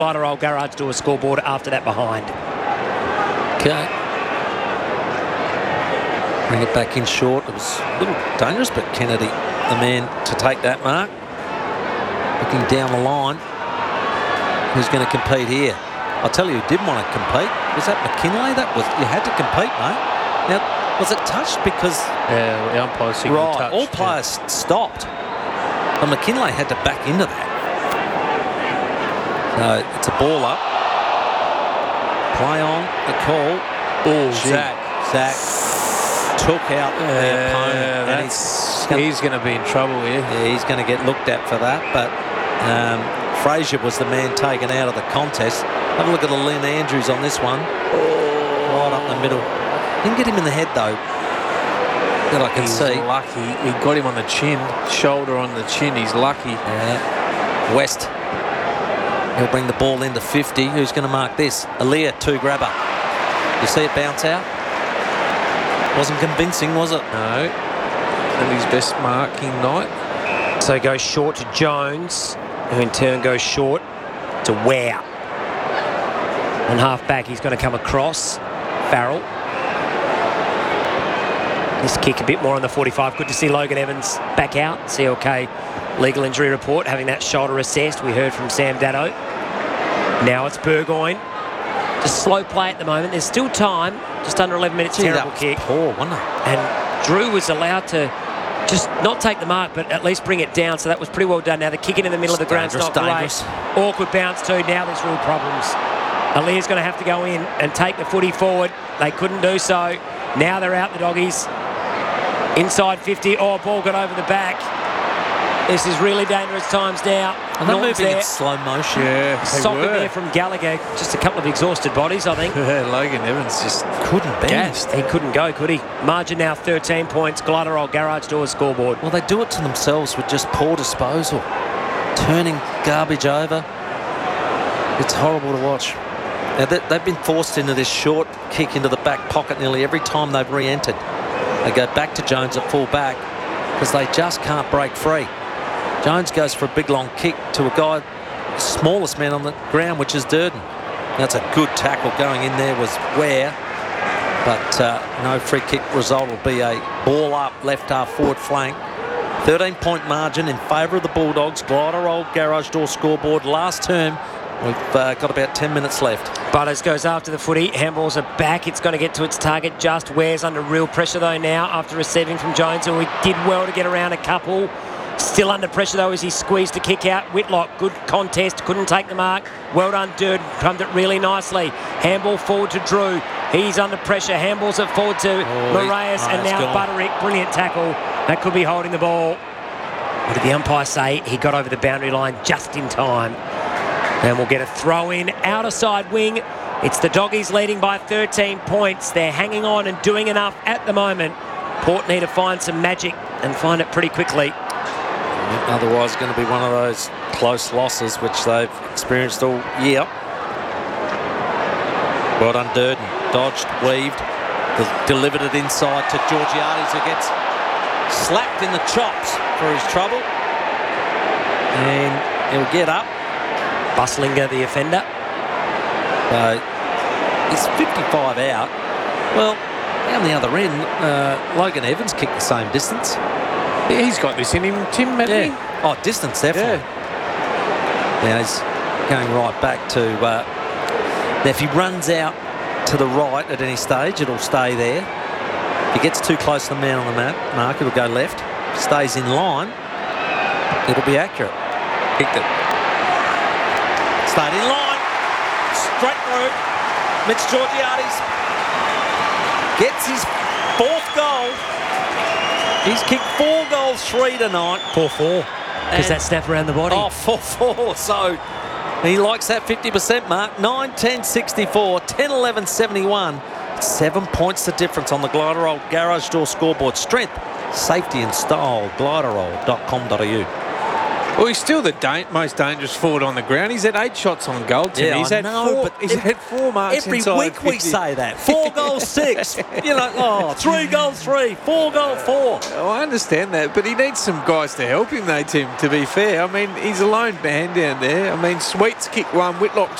Old Garage Door scoreboard after that behind. Okay. Bring it back in short. It was a little dangerous, but Kennedy, the man to take that mark. Looking down the line. Who's going to compete here? I'll tell you who didn't want to compete. Was that McKinlay? You had to compete, mate. Now, was it touched? Because the umpire signal touched. All players stopped. But McKinlay had to back into that. So it's a ball up. Play on the call. Oh, Zach took out the opponent. And he's going to be in trouble here. Yeah, he's going to get looked at for that. But Frazier was the man taken out of the contest. Have a look at the Lynn Andrews on this one. Right up the middle. Didn't get him in the head, though, that I can see. He's lucky. He got him on the chin. Shoulder on the chin. He's lucky. Yeah. West. He'll bring the ball into 50. Who's going to mark this? Aaliyah, 2-grabber. You see it bounce out? Wasn't convincing, was it? No. And his best marking night. So goes short to Jones, who in turn goes short to Ware. On half-back, he's going to come across. Farrell. This kick a bit more on the 45. Good to see Logan Evans back out. CLK legal injury report, having that shoulder assessed. We heard from Sam Dado. Now it's Burgoyne. Just slow play at the moment. There's still time. Just under 11 minutes. Terrible kick. Poor, wasn't it? And Drew was allowed to just not take the mark, but at least bring it down. So that was pretty well done. Now the kicking in the middle of the ground's not great. Awkward bounce too. Now there's real problems. Aaliyah's going to have to go in and take the footy forward. They couldn't do so. Now they're out, the doggies. Inside 50. Oh, ball got over the back. This is really dangerous times now. And they're moving in slow motion. Yeah, Soccer there from Gallagher. Just a couple of exhausted bodies, I think. Logan Evans just couldn't bend. He couldn't go, could he? Margin now 13 points. Glider Old Garage Door scoreboard. Well, they do it to themselves with just poor disposal. Turning garbage over. It's horrible to watch. Now, they've been forced into this short kick into the back pocket nearly every time they've re-entered. They go back to Jones at full back because they just can't break free. Jones goes for a big long kick to a guy, the smallest man on the ground, which is Durden. That's a good tackle. Going in there was Ware, but no free kick result. Will be a ball up left half forward flank. 13-point margin in favour of the Bulldogs. Glider Old Garage Door scoreboard. Last term, we've got about 10 minutes left. Butters goes after the footy. Handballs are back. It's going to get to its target. Just Ware's under real pressure though now after receiving from Jones, and we did well to get around a couple. Still under pressure though as he squeezed the kick out. Whitlock, good contest, couldn't take the mark. Well done, Durden, pumped it really nicely. Handball forward to Drew. He's under pressure. Handballs it forward to Moraes, and now Butterick. Brilliant tackle. That could be holding the ball. What did the umpire say? He got over the boundary line just in time. And we'll get a throw in, outer side wing. It's the Doggies leading by 13 points. They're hanging on and doing enough at the moment. Port need to find some magic and find it pretty quickly. Otherwise, going to be one of those close losses which they've experienced all year. Well done, Durden. Dodged, weaved, delivered it inside to Georgiades, who gets slapped in the chops for his trouble. And he'll get up. Buslinger, the offender. He's 55 out. Well, down the other end, Logan Evans kicked the same distance. Yeah, he's got this in him, Tim, hasn't he? Oh, distance, definitely. Yeah. Now he's going right back to... now, if he runs out to the right at any stage, it'll stay there. If he gets too close to the man on the mark, it'll go left. If he stays in line, it'll be accurate. Kicked it. Stayed in line. Straight through. Mitch Georgiades gets his 4th goal. He's kicked 4 goals, 3 tonight. 4-4. Because that snap around the body. Oh, 4-4. So he likes that 50% mark. 9-10-64, 10-11-71. 7 points the difference on the Glider Old Garage Door scoreboard. Strength, safety and style. GliderOld.com.au. Well, he's still the most dangerous forward on the ground. He's had 8 shots on goal, Tim. Yeah, he's had had 4 marks every inside week 50. we say that. 4 goals 6. You're like, oh, 3 goals 3, 4 goals 4. Oh, I understand that, but he needs some guys to help him, though, Tim, to be fair. I mean, he's a lone man down there. I mean, Sweet's kicked one, Whitlock